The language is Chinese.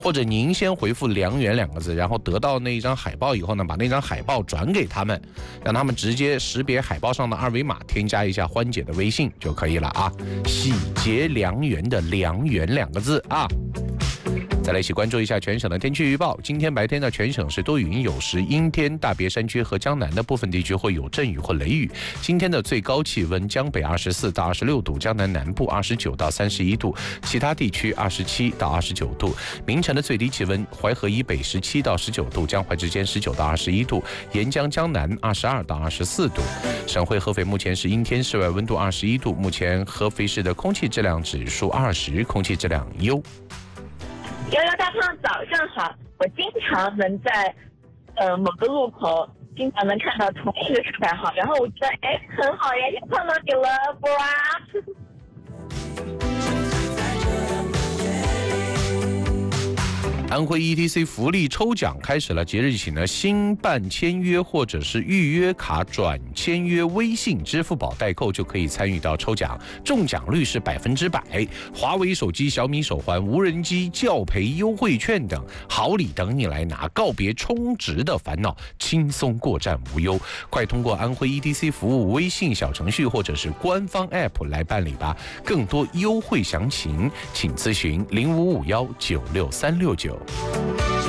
或者您先回复良缘2个字，然后得到那一张海报以后呢，把那张海报转给他们，让他们直接识别海报上的2维码，添加一下欢姐的微信就可以了啊。喜结良缘的良缘2个字啊。再来一起关注一下全省的天气预报。今天白天呢，全省是多云有时阴天，大别山区和江南的部分地区会有阵雨或雷雨。今天的最高气温，江北24到26度，江南南部29到31度，其他地区27到29度。明晨的最低气温，淮河以北17到19度，江淮之间19到21度，沿江江南22到24度。省会合肥目前是阴天，室外温度21度。目前合肥市的空气质量指数20，空气质量优。 悠悠大胖早上好，我经常能在某个路口经常能看到同一个车牌号，然后我觉得很好呀，又碰到你了，不啊？ 安徽 ETC 福利抽奖开始了，节日起呢，新办签约或者是预约卡转签约微信、支付宝代购就可以参与到抽奖，中奖率是100%，华为手机、小米手环、无人机、教培优惠券等好礼等你来拿，告别充值的烦恼，轻松过站无忧。快通过安徽 ETC 服务微信小程序或者是官方 App 来办理吧，更多优惠详情请咨询0551963669。